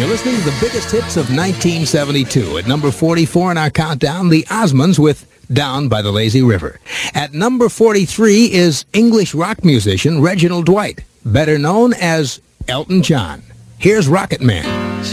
You're listening to the biggest hits of 1972. At number 44 in our countdown, the Osmonds with Down by the Lazy River. At number 43 is English rock musician Reginald Dwight, better known as Elton John. Here's Rocket Man.